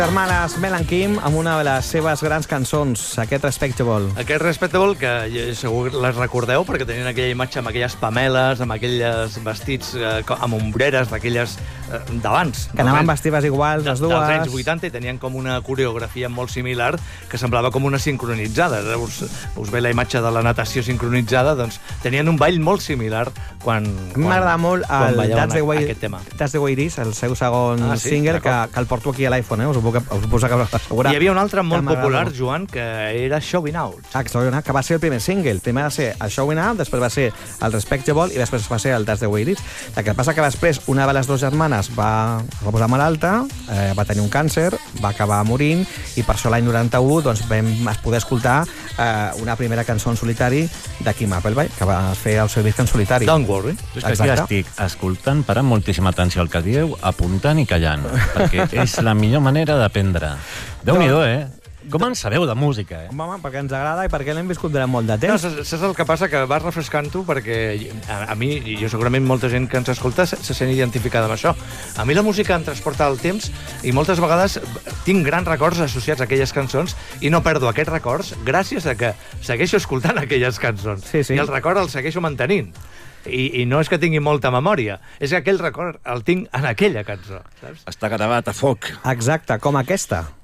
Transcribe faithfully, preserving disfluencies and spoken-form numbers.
Germanes Mel and Kim amb una de les seves grans cançons, aquest Respectable. Aquest Respectable, que segur les recordeu, perquè tenien aquella imatge amb aquelles pameles, amb aquelles vestits eh, amb ombreres d'aquelles eh, d'abans. Que anaven vestides iguals, les dues. Dels anys vuitanta, i tenien com una coreografia molt similar, que semblava com una sincronitzada. Us, us ve la imatge de la natació sincronitzada, doncs tenien un ball molt similar quan... M'agrada molt el That's the Way, aquest tema. That's the Way It Is, el seu segon ah, sí? single, que, que el porto aquí a l'iPhone, eh? Us ho puc, us ho puc assegurar. Hi havia un altre molt popular, Joan, que era Showing Out. Ah, Showing Out, que va ser el primer single. Primer va ser el Showing Out, després va ser el Respectable i després va ser el That's the Way It Is. El que passa que després una de les dues germanes va, va posar malalta, eh, va tenir un càncer, va acabar morint, i per això l'any noranta-u doncs, vam poder escoltar eh, una primera cançó en solitari de Kim Appleby, que va fer el seu disc en solitari. Don't worry. És que aquí estic escoltant, parant moltíssima atenció al que dieu, apuntant i callant, perquè és la millor manera d'aprendre. Déu-n'hi-do, eh? Com en sabeu de música, eh? Home, perquè ens agrada i perquè l'hem viscut durant molt de temps. No, saps el que passa? Que vas refrescant-ho perquè a, a mi, i jo segurament molta gent que ens escolta se, se sent identificada amb això. A mi la música em transporta al temps i moltes vegades tinc grans records associats a aquelles cançons i no perdo aquests records gràcies a que segueixo escoltant aquelles cançons. Sí, sí. I el record el segueixo mantenint. I, I no és que tingui molta memòria, és que aquell record el tinc en aquella cançó, saps? Està gravat a foc. Exacte, com aquesta.